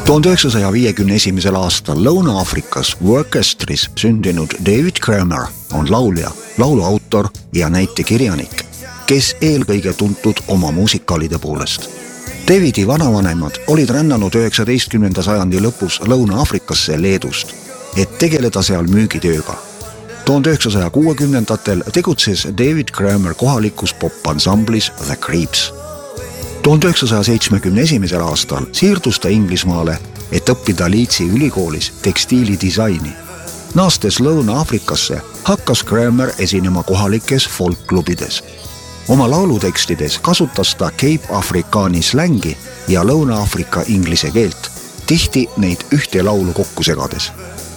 1951. aastal Lõuna-Aafrikas Worcesteris sündinud David Cramer on laulja, lauluautor ja näitekirjanik, kes eelkõige tuntud oma muusikaalide poolest. Davidi vanavanemad olid rännanud 19. sajandi lõpus Lõuna-Aafrikasse Leedust, et tegeleda seal müügitööga. 1960-ndatel tegutses David Cramer kohalikus popansamblis The Creeps. 1971. aastal siirdus ta Inglismaale, et õppida Leedsi ülikoolis tekstiilidisaini. Naastes Lõuna-Aafrikasse hakkas Cramer esinema kohalikes folkklubides. Oma laulutekstides kasutas ta Cape Afrikaani slängi ja Lõuna-Aafrika inglise keelt, tihti neid ühte laulu kokku segades.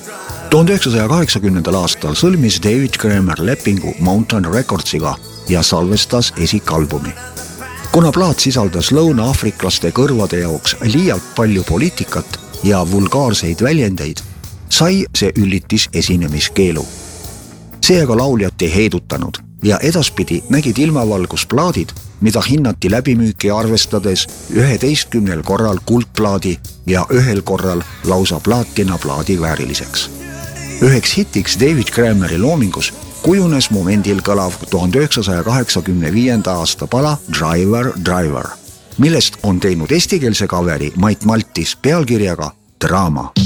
1980. aastal sõlmis David Cramer lepingu Mountain Recordsiga ja salvestas esikalbumi. Kuna plaat sisaldas lõuna-aafriklaste kõrvade jaoks liialt palju poliitikat ja vulgaarseid väljendeid, sai see üllitis esinemiskeelu. Seega lauljat ei heidutanud ja edaspidi nägid ilmavalgusplaadid, mida hinnati läbimüüki arvestades 11 korral kuldplaadi ja 1 korral lausa plaatinaplaadi vääriliseks. Üheks hitiks David Crameri loomingus kujunes momendil kõlav 1985. aasta pala Driver, Driver, millest on teinud eestikeelse kaveri Mait Maltis pealkirjaga Draama.